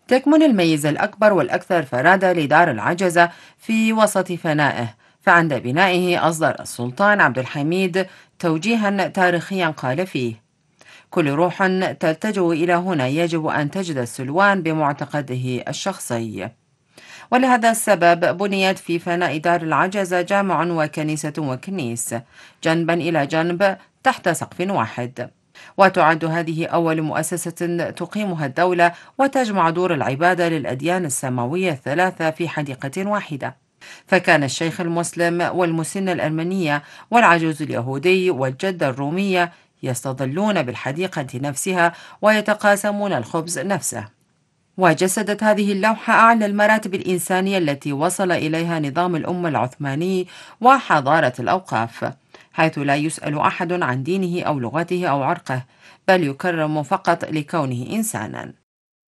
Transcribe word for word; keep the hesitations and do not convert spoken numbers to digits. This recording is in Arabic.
تكمن الميزة الأكبر والأكثر فرادة لدار العجزة في وسط فنائه، فعند بنائه أصدر السلطان عبد الحميد توجيها تاريخيا قال فيه: كل روح تتجه إلى هنا يجب أن تجد السلوان بمعتقده الشخصي. ولهذا السبب بنيت في فناء دار العجزة جامع وكنيسة وكنيس جنبا إلى جنب تحت سقف واحد. وتعد هذه أول مؤسسة تقيمها الدولة وتجمع دور العبادة للأديان السماوية الثلاثة في حديقة واحدة. فكان الشيخ المسلم والمسن الأرمنية والعجوز اليهودي والجدة الرومية يستظلون بالحديقة نفسها ويتقاسمون الخبز نفسه. وجسدت هذه اللوحة أعلى المراتب الإنسانية التي وصل إليها نظام الأمة العثماني وحضارة الأوقاف، حيث لا يسأل أحد عن دينه أو لغته أو عرقه، بل يكرم فقط لكونه إنسانا.